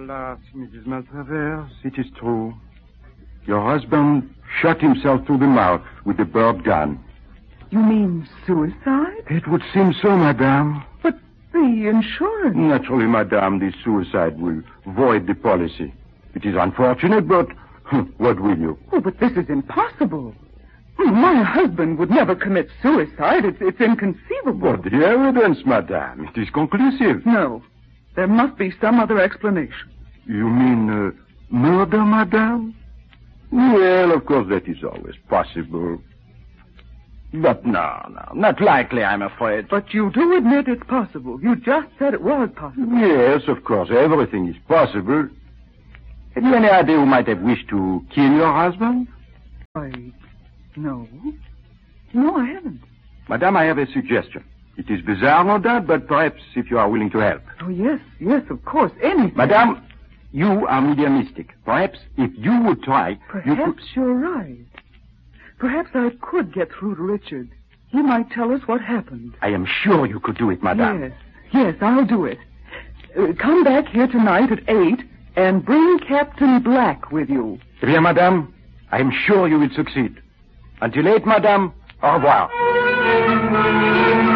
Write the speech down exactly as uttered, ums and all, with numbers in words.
Alas, Missus Maltravers, it is true. Your husband shot himself through the mouth with a bird gun. You mean suicide? It would seem so, madame. But the insurance... Naturally, madame, the suicide will void the policy. It is unfortunate, but what will you? Oh, but this is impossible. My husband would never commit suicide. It's, it's inconceivable. But the evidence, madame, it is conclusive. No. There must be some other explanation. You mean uh, murder, madame? Well, of course, that is always possible. But no, no, not likely, I'm afraid. But you do admit it's possible. You just said it was possible. Yes, of course, everything is possible. Have you any idea who might have wished to kill your husband? I... No. No, I haven't. Madame, I have a suggestion. It is bizarre, no doubt, but perhaps if you are willing to help. Oh, yes, yes, of course, anything. Madame, you are mediumistic. Perhaps if you would try... Perhaps you could... you're right. Perhaps I could get through to Richard. He might tell us what happened. I am sure you could do it, madame. Yes, yes, I'll do it. Uh, come back here tonight at eight and bring Captain Black with you. Bien, madame. I am sure you will succeed. Until eight, madame. Au revoir.